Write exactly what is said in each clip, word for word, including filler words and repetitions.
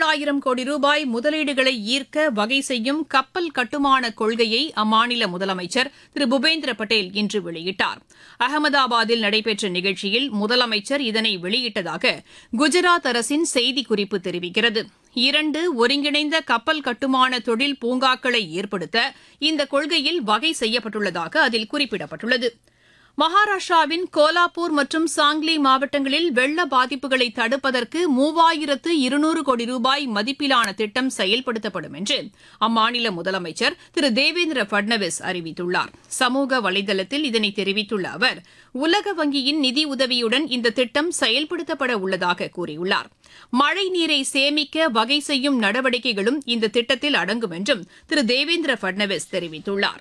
பதினேழாயிரம் கோடி ரூபாய் முதலீடுகளை ஈர்க்க வகை செய்யும் கப்பல் கட்டுமான கொள்கையை அம்மாநில முதலமைச்சர் திரு பூபேந்திர பட்டேல் இன்று வெளியிட்டார். அகமதாபாத்தில் நடைபெற்ற நிகழ்ச்சியில் முதலமைச்சர் இதனை வெளியிட்டதாக குஜராத் அரசின் செய்திக்குறிப்பு தெரிவிக்கிறது. இரண்டு ஒருங்கிணைந்த கப்பல் கட்டுமான தொழில் பூங்காக்களை ஏற்படுத்த இந்த கொள்கையில் வகை செய்யப்பட்டுள்ளதாக அதில் குறிப்பிடப்பட்டுள்ளது. மகாராஷ்டிராவின் கோலாப்பூர் மற்றும் சாங்லி மாவட்டங்களில் வெள்ள பாதிப்புகளை தடுப்பதற்கு மூவாயிரத்து இருநூறு கோடி ரூபாய் மதிப்பிலான திட்டம் செயல்படுத்தப்படும் என்று அம்மாநில முதலமைச்சர் திரு தேவேந்திர பட்னவிஸ் அறிவித்துள்ளார். சமூக வலைதளத்தில் இதனை தெரிவித்துள்ள அவர், உலக வங்கியின் நிதி உதவியுடன் இந்த திட்டம் செயல்படுத்தப்பட உள்ளதாக கூறியுள்ளார். மழை நீரை சேமிக்க வகை செய்யும் நடவடிக்கைகளும் இந்த திட்டத்தில் அடங்கும் என்றும் திரு தேவேந்திர பட்னவிஸ் தெரிவித்துள்ளார்.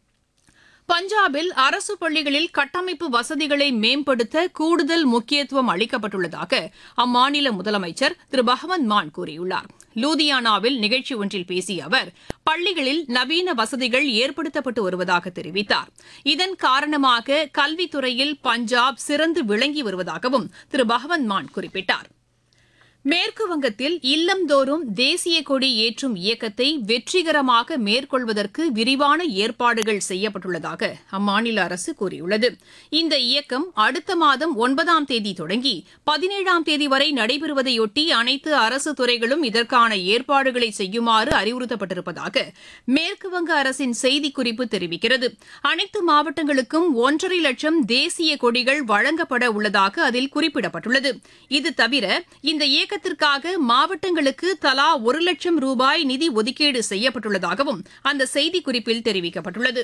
பஞ்சாபில் அரசு பள்ளிகளில் கட்டமைப்பு வசதிகளை மேம்படுத்த கூடுதல் முக்கியத்துவம் அளிக்கப்பட்டுள்ளதாக அம்மாநில முதலமைச்சர் திரு பகவந்த் மான் கூறியுள்ளார். லூதியானாவில் நிகழ்ச்சி ஒன்றில் பேசிய அவர், பள்ளிகளில் நவீன வசதிகள் ஏற்படுத்தப்பட்டு வருவதாக தெரிவித்தார். இதன் காரணமாக கல்வித்துறையில் பஞ்சாப் சிறந்து விளங்கி வருவதாகவும் திரு பகவந்த் மான் குறிப்பிட்டார். மேற்குவங்கத்தில் இல்லந்தோறும் தேசிய கொடி ஏற்றும் இயக்கத்தை வெற்றிகரமாக மேற்கொள்வதற்கு விரிவான ஏற்பாடுகள் செய்யப்பட்டுள்ளதாக அம்மாநில அரசு கூறியுள்ளது. இந்த இயக்கம் அடுத்த மாதம் ஒன்பதாம் தேதி தொடங்கி பதினேழாம் தேதி வரை நடைபெறுவதையொட்டி அனைத்து அரசு துறைகளும் இதற்கான ஏற்பாடுகளை செய்யுமாறு அறிவுறுத்தப்பட்டிருப்பதாக மேற்குவங்க அரசின் செய்திக்குறிப்பு தெரிவிக்கிறது. அனைத்து மாவட்டங்களுக்கும் ஒன்றரை லட்சம் தேசிய கொடிகள் வழங்கப்பட உள்ளதாக அதில் குறிப்பிடப்பட்டுள்ளது. இது தவிர இந்த இயக்க த்திற்காக மாவட்டங்களுக்கு தலா ஒரு லட்சம் ரூபாய் நிதி ஒதுக்கீடு செய்யப்பட்டுள்ளதாகவும் அந்த செய்திக்குறிப்பில் தெரிவிக்கப்பட்டுள்ளது.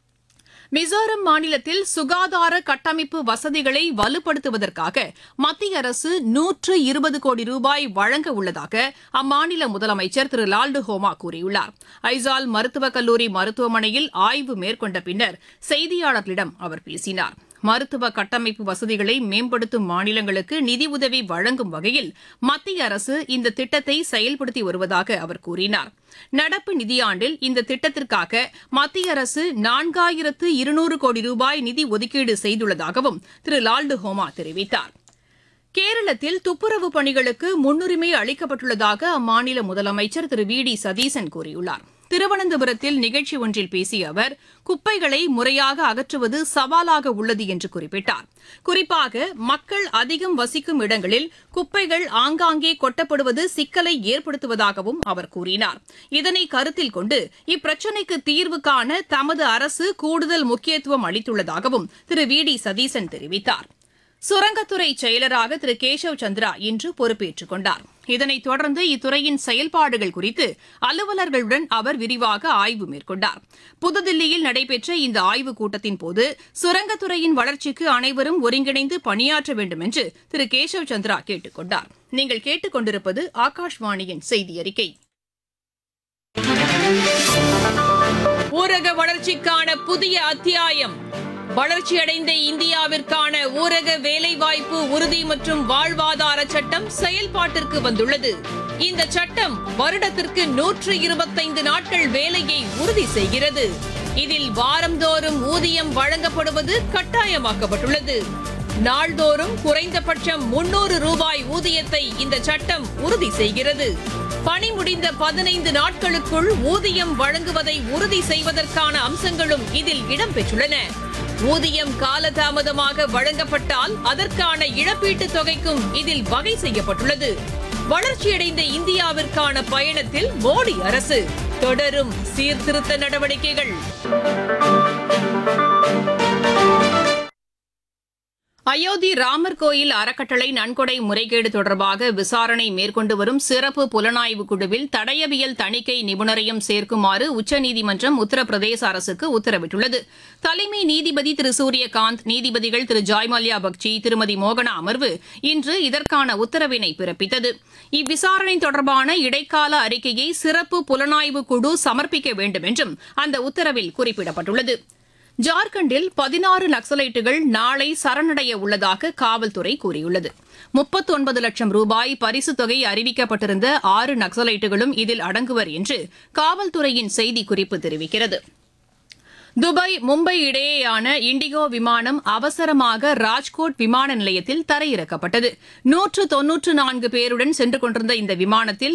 மிசோரம் மாநிலத்தில் சுகாதார கட்டமைப்பு வசதிகளை வலுப்படுத்துவதற்காக மத்திய அரசு நூற்று இருபது கோடி ரூபாய் வழங்க உள்ளதாக அம்மாநில முதலமைச்சர் திரு லால்டு ஹோமா கூறியுள்ளார். ஐசால் மருத்துவக் கல்லூரி மருத்துவமனையில் ஆய்வு மேற்கொண்ட பின்னர் செய்தியாளர்களிடம் அவர் பேசினார். மருத்துவ கட்டமைப்பு வசதிகளை மேம்படுத்தும் மாநிலங்களுக்கு நிதி உதவி வழங்கும் வகையில் மத்திய அரசு இந்த திட்டத்தை செயல்படுத்தி வருவதாக அவர் கூறினார். நடப்பு நிதியாண்டில் இந்த திட்டத்திற்காக மத்திய அரசு நான்காயிரத்து இருநூறு கோடி ரூபாய் நிதி ஒதுக்கீடு செய்துள்ளதாகவும் திரு லால்டு ஹோமா தெரிவித்தார். கேரளத்தில் துப்புரவு பணிகளுக்கு முன்னுரிமை அளிக்கப்பட்டுள்ளதாக அம்மாநில முதலமைச்சர் திரு வி டி சதீசன் கூறியுள்ளார். திருவனந்தபுரத்தில் நிகழ்ச்சி ஒன்றில் பேசிய அவர், குப்பைகளை முறையாக அகற்றுவது சவாலாக உள்ளது என்று குறிப்பிட்டார். குறிப்பாக மக்கள் அதிகம் வசிக்கும் இடங்களில் குப்பைகள் ஆங்காங்கே கொட்டப்படுவது சிக்கலை ஏற்படுத்துவதாகவும் அவர் கூறினார். இதனை கருத்தில் கொண்டு இப்பிரச்சினைக்கு தீர்வு காண தமது அரசு கூடுதல் முக்கியத்துவம் அளித்துள்ளதாகவும் திரு வி டி சதீசன் தெரிவித்தார். சுரங்கத்துறை செயலராக திரு கேசவ் சந்திரா இன்று பொறுப்பேற்றுக் கொண்டார். இதனைத் தொடர்ந்து இத்துறையின் செயல்பாடுகள் குறித்து அலுவலர்களுடன் அவர் விரிவாக ஆய்வு மேற்கொண்டார். புதுதில்லியில் நடைபெற்ற இந்த ஆய்வுக் கூட்டத்தின்போது சுரங்கத்துறையின் வளர்ச்சிக்கு அனைவரும் ஒருங்கிணைந்து பணியாற்ற வேண்டும் என்று திரு கேசவ் சந்திரா கேட்டுக் கொண்டார். நீங்கள் கேட்டுக் கொண்டிருப்பது ஆகாஷ்வாணியின் செய்தி அறிக்கை. ஊரக வளர்ச்சிக்கான புதிய அத்தியாயம். வளர்ச்சியடைந்த இந்தியாவிற்கான ஊரக வேலைவாய்ப்பு உறுதி மற்றும் வாழ்வாதார சட்டம் செயல்பாட்டிற்கு வந்துள்ளது. இந்த சட்டம் வருடத்திற்கு நூற்று இருபத்தைந்து நாட்கள் வேலையை உறுதி செய்கிறது. இதில் வாரந்தோறும் ஊதியம் வழங்கப்படுவது கட்டாயமாக்கப்பட்டுள்ளது. நாள்தோறும் குறைந்தபட்சம் முன்னூறு ரூபாய் ஊதியத்தை இந்த சட்டம் உறுதி செய்கிறது. பணி முடிந்த பதினைந்து நாட்களுக்குள் ஊதியம் வழங்குவதை உறுதி செய்வதற்கான அம்சங்களும் இதில் இடம்பெற்றுள்ளன. ஊதியம் காலதாமதமாக வழங்கப்பட்டால் அதற்கான இழப்பீட்டுத் தொகைக்கும் இதில் வகை செய்யப்பட்டுள்ளது. வளர்ச்சியடைந்த இந்தியாவிற்கான பயணத்தில் மோடி அரசு தொடரும் சீர்திருத்த நடவடிக்கைகள். அயோத்தி ராமர் கோயில் அறக்கட்டளை நன்கொடை முறைகேடு தொடர்பாக விசாரணை மேற்கொண்டு வரும் சிறப்பு புலனாய்வு குழுவில் தடயவியல் தணிக்கை நிபுணரையும் சேர்க்குமாறு உச்சநீதிமன்றம் உத்தரப்பிரதேச அரசுக்கு உத்தரவிட்டுள்ளது. தலைமை நீதிபதி திரு சூரியகாந்த், நீதிபதிகள் திரு ஜாய்மல்யா பக்சி, திருமதி மோகனா அமர்வு இன்று இதற்கான உத்தரவினை பிறப்பித்தது. இவ்விசாரணை தொடர்பான இடைக்கால அறிக்கையை சிறப்பு புலனாய்வு குழு சமர்ப்பிக்க வேண்டும் என்றும் அந்த உத்தரவில் குறிப்பிடப்பட்டுள்ளது. ஜார்க்கண்டில் பதினாறு நக்சலைட்டுகள் நாளை சரணடைய உள்ளதாக காவல்துறை கூறியுள்ளது. முப்பத்தி ஒன்பது லட்சம் ரூபாய் பரிசுத் தொகை அறிவிக்கப்பட்டிருந்த ஆறு நக்சலைட்டுகளும் இதில் அடங்குவர் என்று காவல்துறையின் செய்திக்குறிப்பு தெரிவிக்கிறது. துபாய் மும்பை இடையேயான இண்டிகோ விமானம் அவசரமாக ராஜ்கோட் விமான நிலையத்தில் தரையிறக்கப்பட்டது. நூற்று தொன்னூற்று நான்கு பேருடன் சென்று கொண்டிருந்த இந்த விமானத்தில்